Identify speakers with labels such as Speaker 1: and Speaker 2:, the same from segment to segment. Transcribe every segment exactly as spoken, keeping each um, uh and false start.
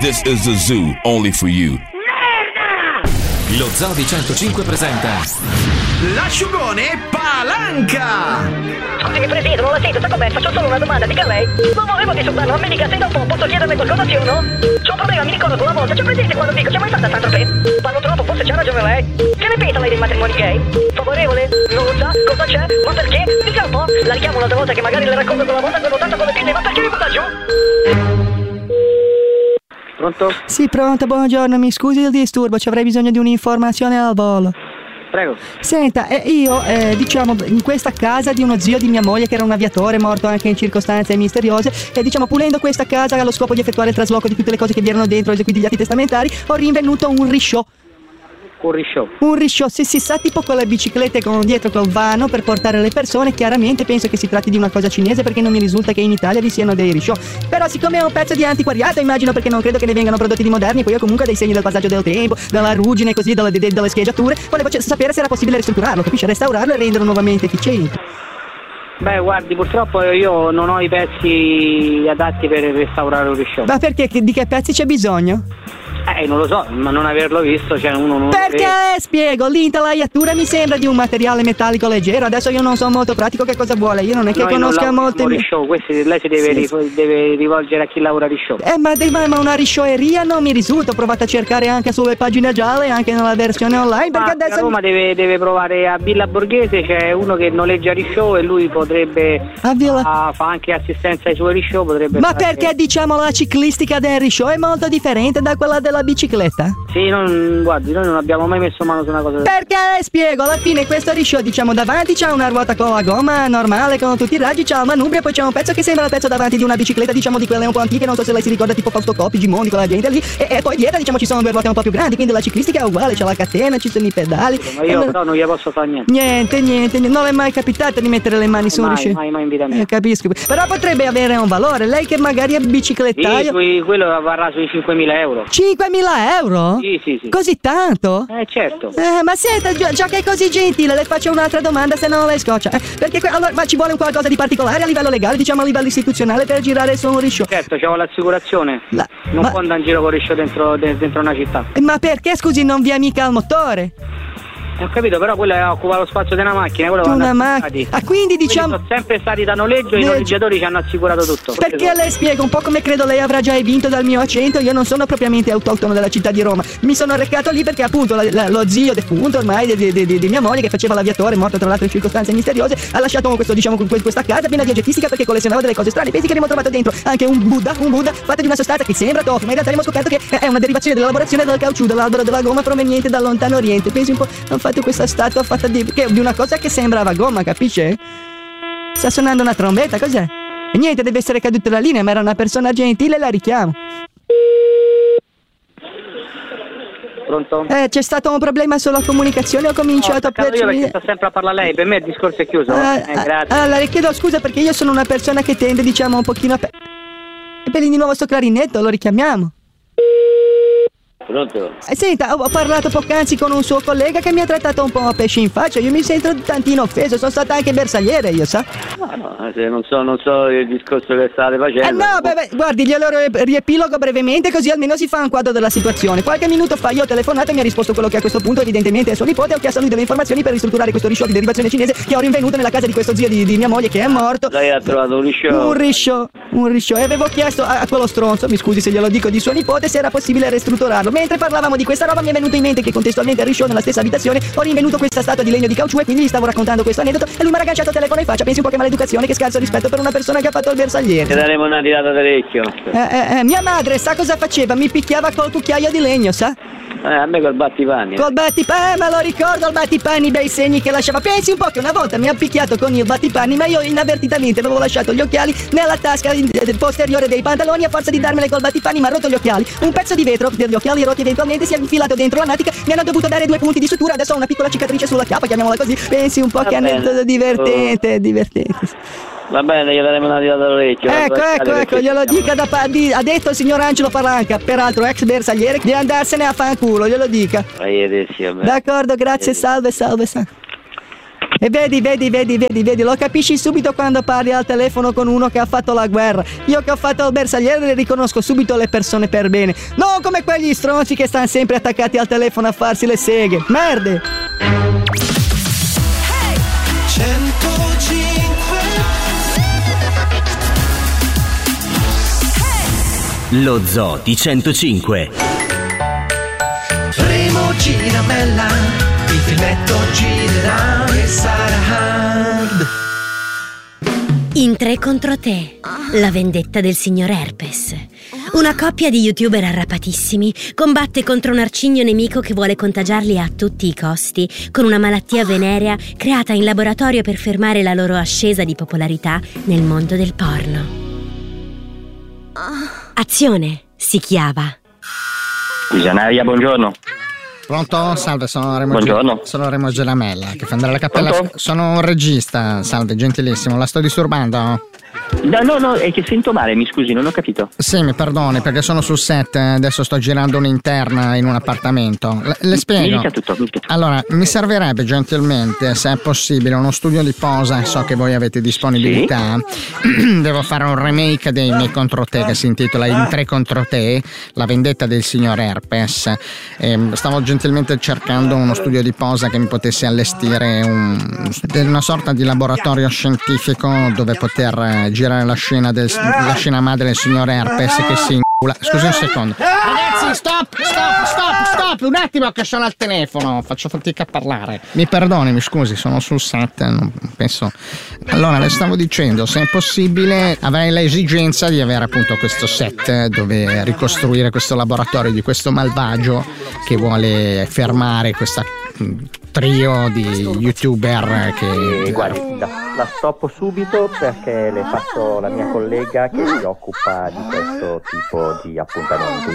Speaker 1: This is a zoo only for you.
Speaker 2: Lo Zoo di centocinque presenta
Speaker 3: L'asciugone Palanca.
Speaker 4: Scusi, Presidente, non la sento, sta con me, faccio solo una domanda, dica lei. Non volevo disturbarlo, a me dica se dopo posso chiederle qualcosa, sì o no? C'ho un problema, mi ricordo con la volta, c'è presente quando dico, c'è mai stata Saint-Tropez? Parlo troppo, forse c'ha ragione lei. Che ne pensa lei dei matrimoni gay? Favorevole? Non lo sa? Cosa c'è? Ma perché? Dica un po', la richiamo un'altra volta che magari le racconto quella volta quando tanto come pinne, ma perché mi butta giù?
Speaker 5: Pronto?
Speaker 6: Sì, pronto, buongiorno, mi scusi il disturbo, ci avrei bisogno di un'informazione al volo.
Speaker 5: Prego.
Speaker 6: Senta, eh, io, eh, diciamo, in questa casa di uno zio di mia moglie che era un aviatore morto anche in circostanze misteriose, e diciamo, pulendo questa casa allo scopo di effettuare il trasloco di tutte le cose che vi erano dentro, eseguiti gli atti testamentari, ho rinvenuto un risciò.
Speaker 5: Un risciò?
Speaker 6: Un risciò, sì, sì, sa, tipo con le biciclette con dietro col vano per portare le persone. Chiaramente penso che si tratti di una cosa cinese, perché non mi risulta che in Italia vi siano dei risciò. Però siccome è un pezzo di antiquariato, immagino, perché non credo che ne vengano prodotti di moderni, poi ho comunque dei segni del passaggio del tempo, della ruggine, così, delle, de, delle scheggiature, volevo c- sapere se era possibile ristrutturarlo, capisce? Restaurarlo e renderlo nuovamente efficiente.
Speaker 5: Beh, guardi, purtroppo io non ho i pezzi adatti per restaurare un risciò.
Speaker 6: Ma perché? Che, di che pezzi c'è bisogno?
Speaker 5: Eh, non lo so, ma non averlo visto, cioè uno non
Speaker 6: Perché,
Speaker 5: lo vede.
Speaker 6: spiego, l'intelaiatura mi sembra di un materiale metallico leggero. Adesso io non sono molto pratico, che cosa vuole? Io non è che
Speaker 5: Noi
Speaker 6: conosca
Speaker 5: non
Speaker 6: molte...
Speaker 5: risciò, questi lei si deve,
Speaker 6: Sì,
Speaker 5: ri-
Speaker 6: sì.
Speaker 5: deve rivolgere a chi lavora risciò.
Speaker 6: Eh, ma, ma, ma una riscioeria non mi risulta. Ho provato a cercare anche sulle pagine gialle, anche nella versione online, perché
Speaker 5: Ma
Speaker 6: adesso...
Speaker 5: a Roma deve, deve provare a Villa Borghese, c'è uno che noleggia risciò e lui potrebbe...
Speaker 6: A Villa...
Speaker 5: ah, fa anche assistenza ai suoi risciò, potrebbe...
Speaker 6: Ma
Speaker 5: fare-
Speaker 6: perché, diciamo, la ciclistica del risciò è molto differente da quella della bicicletta?
Speaker 5: Sì, non, guardi, noi non abbiamo mai messo mano su una cosa del...
Speaker 6: Perché, spiego, alla fine questo risciò, diciamo, davanti c'ha una ruota con la gomma normale, con tutti i raggi, c'ha il manubrio, poi c'è un pezzo che sembra il pezzo davanti di una bicicletta, diciamo, di quelle un po' antiche, non so se lei si ricorda, tipo Fausto Coppi, Gimondi, quella gente lì, e, e poi dietro, diciamo, ci sono due ruote un po' più grandi, quindi la ciclistica è uguale, c'è la catena, ci sono i pedali.
Speaker 5: Ma io
Speaker 6: e
Speaker 5: però non gli posso fare niente.
Speaker 6: Niente, niente, niente, non le è mai capitato di mettere le mani su un
Speaker 5: Mai,
Speaker 6: risciò?
Speaker 5: mai, mai in vita mia.
Speaker 6: Eh, capisco, però potrebbe avere un valore, lei che magari è
Speaker 5: Sì,
Speaker 6: biciclettaio...
Speaker 5: sui, quello varrà sui cinquemila euro.
Speaker 6: cinquemila euro?
Speaker 5: Sì, sì, sì.
Speaker 6: Così tanto?
Speaker 5: Eh, certo.
Speaker 6: Eh, ma senta, già, già che è così gentile, le faccio un'altra domanda, se non lei scoccia. Eh, perché que- allora, ma ci vuole un qualcosa di particolare a livello legale, diciamo a livello istituzionale, per girare su un risciò?
Speaker 5: Certo, c'ho l'assicurazione.
Speaker 6: La-
Speaker 5: Non
Speaker 6: ma,
Speaker 5: può andare in giro con risciò dentro, de- dentro una città.
Speaker 6: ma perché, scusi, non vi è mica il motore?
Speaker 5: Eh, Ho capito, però quello occupa lo spazio di una macchina. Quello
Speaker 6: Di
Speaker 5: vanno
Speaker 6: una
Speaker 5: assicurati.
Speaker 6: macchina. Ah, quindi diciamo...
Speaker 5: Sono sempre stati da noleggio e i
Speaker 6: Noleggio.
Speaker 5: noleggiatori ci hanno assicurato tutto.
Speaker 6: Perché lei spiega un po' come credo lei avrà già evinto dal mio accento, io non sono propriamente autoctono della città di Roma. Mi sono recato lì perché appunto la- la- lo zio defunto ormai di, di, di, di mia moglie, che faceva l'aviatore, morto tra l'altro in circostanze misteriose, ha lasciato questo, diciamo, que- questa casa piena di oggettistica perché collezionava delle cose strane. Pensi che abbiamo trovato dentro anche un Buddha, un Buddha fatto di una sostanza che sembra tofu, ma in realtà abbiamo scoperto che è una derivazione della lavorazione del caucciù, dell'albero della gomma proveniente dal lontano oriente. Pensi un po', hanno fatto questa statua fatta di, che- di una cosa che sembrava gomma, capisce? Sta suonando una trombetta, cos'è? E niente, deve essere caduta la linea, ma era una persona gentile, la richiamo.
Speaker 5: Pronto?
Speaker 6: Eh, c'è stato un problema sulla comunicazione, ho cominciato
Speaker 5: No,
Speaker 6: a
Speaker 5: io perché
Speaker 6: percepire...
Speaker 5: sto sempre a parlare a lei, per me il discorso è chiuso.
Speaker 6: Ah,
Speaker 5: eh,
Speaker 6: ah,
Speaker 5: grazie.
Speaker 6: Allora, le chiedo scusa perché io sono una persona che tende, diciamo, un pochino a... pe- E per di nuovo sto clarinetto, lo richiamiamo.
Speaker 7: Pronto?
Speaker 6: Eh, senta, ho, ho parlato poc'anzi con un suo collega che mi ha trattato un po' a pesce in faccia. Io mi sento tantino offeso, sono stata anche bersagliere io, sa?
Speaker 7: No, no, se non so, non so il discorso che state facendo.
Speaker 6: Eh no, beh, beh, guardi, glielo ri- riepilogo brevemente così almeno si fa un quadro della situazione. Qualche minuto fa io ho telefonato e mi ha risposto quello che a questo punto evidentemente è suo nipote. Ho chiesto a lui delle informazioni per ristrutturare questo risciò di derivazione cinese che ho rinvenuto nella casa di questo zio di, di mia moglie che è morto.
Speaker 7: Lei ha trovato un risciò?
Speaker 6: Un risciò, un risciò. E avevo chiesto a, a quello stronzo, mi scusi se glielo dico, di suo nipote, se era possibile ristrutturarlo. Mentre parlavamo di questa roba mi è venuto in mente che contestualmente al risciò nella stessa abitazione ho rinvenuto questa statua di legno di caucciù e quindi gli stavo raccontando questo aneddoto e lui mi ha ragganciato il telefono in faccia. Pensi un po' che maleducazione, che scarso rispetto per una persona che ha fatto il
Speaker 7: Ti
Speaker 6: bersagliere.
Speaker 7: daremo una tirata d'orecchio.
Speaker 6: Eh, eh, eh, mia madre sa cosa faceva? Mi picchiava col cucchiaio di legno, sa?
Speaker 7: Eh, a me col battipanni.
Speaker 6: Col battipanni, eh, me lo ricordo il battipanni, bei segni che lasciava. Pensi un po' che una volta mi ha picchiato con il battipanni, ma io inavvertitamente avevo lasciato gli occhiali nella tasca in- eh, posteriore dei pantaloni. A forza di darmele col battipanni mi ha rotto gli occhiali. Un pezzo di vetro degli occhiali rotti eventualmente si è infilato dentro la natica. Mi hanno dovuto dare due punti di sutura. Adesso ho una piccola cicatrice sulla chiappa, chiamiamola così. Pensi un po'
Speaker 7: Va
Speaker 6: che
Speaker 7: bene.
Speaker 6: aneddoto divertente, divertente.
Speaker 7: Va bene, gli daremo una tirata d'orecchio.
Speaker 6: Ecco,
Speaker 7: Lasciate
Speaker 6: ecco, ecco,
Speaker 7: perché
Speaker 6: glielo
Speaker 7: siamo-
Speaker 6: dica da pa- di- ha detto il signor Angelo Palanca, peraltro ex bersagliere, di andarsene a fanculo, glielo dica.
Speaker 7: Arrivederci, va bene.
Speaker 6: D'accordo, grazie, salve, salve, salve. E vedi, vedi, vedi, vedi, vedi, lo capisci subito quando parli al telefono con uno che ha fatto la guerra. Io che ho fatto il bersagliere riconosco subito le persone per bene. Non come quegli stronzi che stanno sempre attaccati al telefono a farsi le seghe. Merde!
Speaker 8: centocinque
Speaker 2: Lo Zoo di centocinque.
Speaker 8: Remo Giramella, il filmetto girerà e sarà hard.
Speaker 9: In tre contro te, la vendetta del signor Herpes. Una coppia di youtuber arrapatissimi combatte contro un arcigno nemico che vuole contagiarli a tutti i costi con una malattia venerea creata in laboratorio per fermare la loro ascesa di popolarità nel mondo del porno. Azione si chiava.
Speaker 7: Visionaria, buongiorno.
Speaker 10: Pronto? Salve, sono Remo,
Speaker 7: Buongiorno.
Speaker 10: Gi- sono Remo Giramella, che fa andare alla cappella.
Speaker 7: Pronto?
Speaker 10: Sono un regista, salve, gentilissimo. La sto disturbando?
Speaker 7: No, no, no, è che sento male, mi scusi, non ho capito.
Speaker 10: Sì, mi perdoni, perché sono sul set, adesso sto girando un'interna in un appartamento. Le, le spiego.
Speaker 7: Mi dica tutto, mi dica.
Speaker 10: Allora, mi servirebbe gentilmente, se è possibile, uno studio di posa, so che voi avete disponibilità. Sì. Devo fare un remake dei miei contro te, che si intitola In tre contro te, la vendetta del signor Herpes. E stavo gentilmente cercando uno studio di posa che mi potesse allestire un, una sorta di laboratorio scientifico dove poter girare la scena del la scena madre del signor Herpes che si incula. Scusi un secondo. Ragazzi, stop, stop, stop, stop, un attimo che sono al telefono, faccio fatica a parlare. Mi perdoni, mi scusi, sono sul set, non penso. Allora, le stavo dicendo, se è possibile, avrei l'esigenza di avere appunto questo set dove ricostruire questo laboratorio di questo malvagio che vuole fermare questa trio di youtuber che...
Speaker 11: Eh, guardi, la, la stoppo subito perché le passo la mia collega che si occupa di questo tipo di appuntamenti.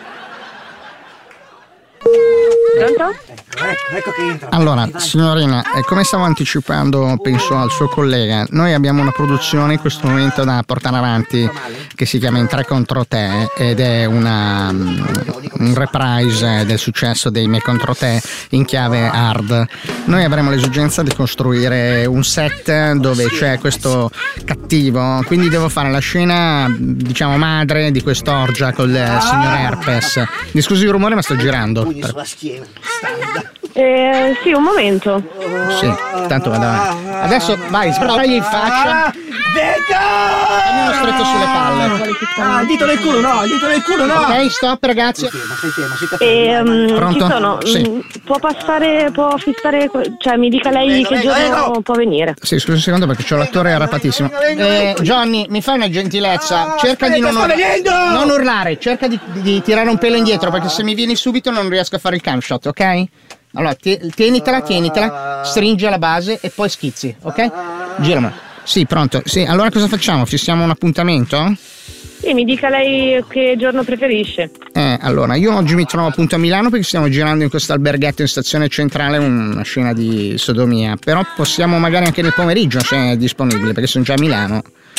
Speaker 4: Pronto?
Speaker 8: Ecco, ecco che entra.
Speaker 10: Allora, signorina, eh, come stavo anticipando, penso al suo collega, noi abbiamo una produzione in questo momento da portare avanti che si chiama In tre contro te ed è una, un reprise del successo dei Me contro te in chiave hard. Noi avremo l'esigenza di costruire un set dove c'è questo cattivo, quindi devo fare la scena, diciamo, madre di quest'orgia col signor Herpes. Mi scusi il rumore, ma sto girando.
Speaker 8: Sulla schiena.
Speaker 4: Eh, sì, un momento.
Speaker 10: Sì, tanto vado avanti. Adesso vai, sparagli in faccia. Dammi uno stretto sulle palle.
Speaker 3: Ah, il dito nel culo, no, il dito nel culo, no.
Speaker 10: Ok, stop ragazzi.
Speaker 4: E, um,
Speaker 10: Pronto?
Speaker 4: Ci sono.
Speaker 10: Sì.
Speaker 4: Mm, può passare, può fissare, cioè mi dica lei
Speaker 8: Prego,
Speaker 4: che
Speaker 8: prego,
Speaker 4: giorno
Speaker 8: prego.
Speaker 4: può venire.
Speaker 10: Sì, scusi un secondo perché c'ho l'attore arrapatissimo. Eh, Johnny, mi fai una gentilezza? Cerca di non,
Speaker 8: sto venendo!
Speaker 10: non urlare, cerca di, di tirare un pelo indietro perché se mi vieni subito non riesco a fare il cam shot, ok? Allora, ti- tienitela, tienitela, stringi alla base e poi schizzi, ok? Giramela. Sì, pronto. Sì, allora cosa facciamo? Fissiamo un appuntamento?
Speaker 4: Sì, mi dica lei che giorno preferisce.
Speaker 10: Eh, allora, io oggi mi trovo appunto a Milano perché stiamo girando in questo alberghetto in stazione centrale una scena di sodomia, però possiamo magari anche nel pomeriggio se è disponibile perché sono già a Milano.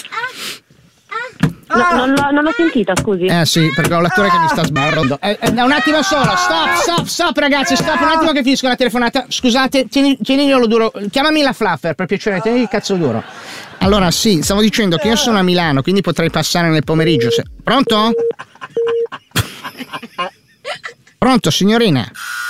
Speaker 4: No, non, l'ho, non l'ho sentita, scusi.
Speaker 10: Eh sì, perché ho l'attore che mi sta sbarrando. Eh, eh, un attimo solo, stop, stop, stop ragazzi, stop un attimo che finisco la telefonata. Scusate, tieni, tieniglielo duro, chiamami la fluffer per piacere, tieni il cazzo duro. Allora sì, stavo dicendo che io sono a Milano, quindi potrei passare nel pomeriggio se... Pronto? Pronto, signorina?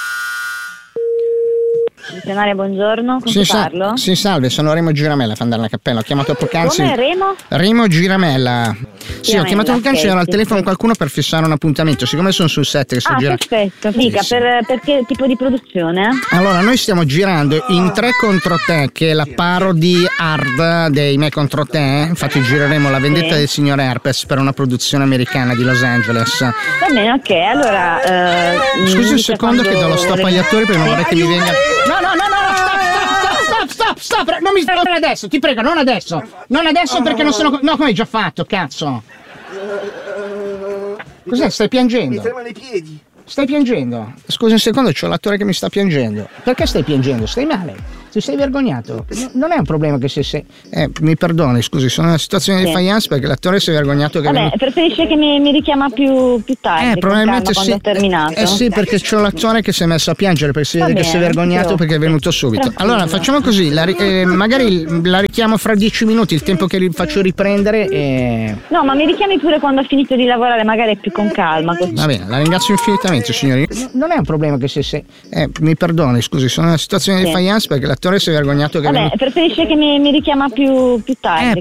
Speaker 12: Missionaria, buongiorno, con
Speaker 10: Sì,
Speaker 12: chi
Speaker 10: sa-
Speaker 12: parlo?
Speaker 10: sì, salve, sono Remo Giramella, fa andare alla cappella, ho chiamato poc'anzi.
Speaker 12: Come, Remo?
Speaker 10: Remo Giramella. Sì, ho
Speaker 12: Giramella,
Speaker 10: chiamato poc'anzi,
Speaker 12: ok,
Speaker 10: ero al
Speaker 12: sì,
Speaker 10: telefono
Speaker 12: sì.
Speaker 10: qualcuno per fissare un appuntamento, siccome sono sul set che sto
Speaker 12: Ah,
Speaker 10: girando.
Speaker 12: perfetto. Dica,
Speaker 10: Sì, sì.
Speaker 12: per, per che tipo di produzione?
Speaker 10: Allora, noi stiamo girando In tre contro te, che è la parody hard dei Me contro te. Infatti gireremo La vendetta
Speaker 12: Sì.
Speaker 10: del signor Herpes per una produzione americana di Los Angeles.
Speaker 12: Va bene, ok, allora... Eh,
Speaker 10: Scusi
Speaker 12: mi
Speaker 10: un
Speaker 12: dica
Speaker 10: secondo che
Speaker 12: quando
Speaker 10: do lo stop agli attori perché non vorrei che mi venga...
Speaker 12: No,
Speaker 10: No, no, no, no, stop, stop, stop, stop, stop, non mi non adesso, ti prego, non adesso. Non adesso perché non sono... No, come hai già fatto, cazzo? Cos'è, stai piangendo?
Speaker 8: Mi tremano i piedi.
Speaker 10: Stai piangendo? Scusi un secondo, c'ho l'attore che mi sta piangendo. Perché stai piangendo? Stai male? Ti sei vergognato? No, non è un problema che se sei... Eh, mi perdoni, scusi, sono in una situazione
Speaker 12: Sì.
Speaker 10: di faïence perché l'attore si è vergognato che...
Speaker 12: Vabbè, preferisce che mi, mi richiama più, più tardi,
Speaker 10: Eh,
Speaker 12: con
Speaker 10: probabilmente
Speaker 12: calma,
Speaker 10: sì.
Speaker 12: quando ho terminato?
Speaker 10: Eh sì, perché c'ho l'attore che si è messo a piangere perché si
Speaker 12: Va
Speaker 10: vede che si è
Speaker 12: bene,
Speaker 10: vergognato
Speaker 12: sì.
Speaker 10: perché è venuto subito.
Speaker 12: Tranquillo.
Speaker 10: Allora facciamo così, la ri- eh, magari la richiamo fra dieci minuti, il tempo che ri- faccio riprendere e...
Speaker 12: No, ma mi richiami pure quando ho finito di lavorare, magari più con calma. Così.
Speaker 10: Va bene, la ringrazio infinitamente, signori. No, non è un problema che se sei... Eh, mi perdoni, scusi, sono in una situazione
Speaker 12: Sì.
Speaker 10: di faïence perché l'attore si è vergognato che... è
Speaker 12: Vabbè,
Speaker 10: venuto-
Speaker 12: preferisce che mi, mi richiama più, più tardi.
Speaker 10: Eh,
Speaker 12: con